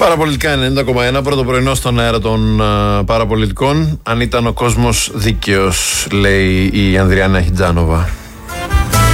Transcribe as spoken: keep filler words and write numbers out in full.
Παραπολιτικά ενενήντα κόμμα ένα, πρώτο πρωινό στον αέρα των uh, παραπολιτικών. Αν ήταν ο κόσμος δίκαιος, λέει η Ανδριάννα Χιτζάνοβα.